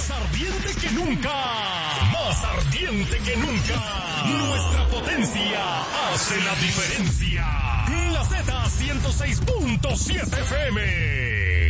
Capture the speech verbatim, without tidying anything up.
más ardiente que nunca. Más ardiente que nunca. Nuestra potencia hace la diferencia. La Z ciento seis punto siete F M.